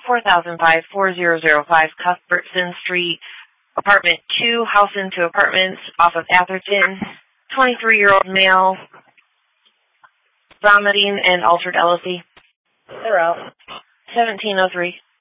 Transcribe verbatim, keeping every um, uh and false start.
four thousand five, four thousand five, Cuthbertson Street, apartment two, house into apartments off of Atherton, twenty-three-year-old male, vomiting and altered L S D. They're out. seventeen oh three.